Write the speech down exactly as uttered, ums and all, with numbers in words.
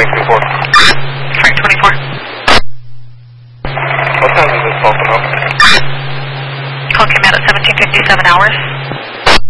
Frank twenty-four. Frank twenty-four. What time is this call come out? Call came out at seventeen fifty-seven hours.